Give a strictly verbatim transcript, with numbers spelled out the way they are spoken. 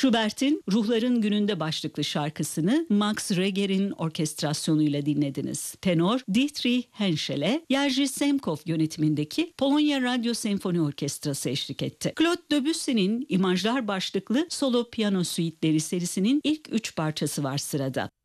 Schubert'in Ruhların Gününde başlıklı şarkısını Max Reger'in orkestrasyonuyla dinlediniz. Tenor Dietrich Henschel'e Jerzy Semkov yönetimindeki Polonya Radyo Senfoni Orkestrası eşlik etti. Claude Debussy'nin İmajlar başlıklı solo piyano suiteleri serisinin ilk üç parçası var sırada.